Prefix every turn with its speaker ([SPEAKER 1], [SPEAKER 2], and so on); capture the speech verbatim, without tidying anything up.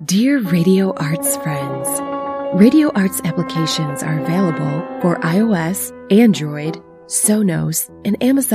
[SPEAKER 1] Dear Radio Arts friends, Radio Arts applications are available for iOS, Android, Sonos, and Amazon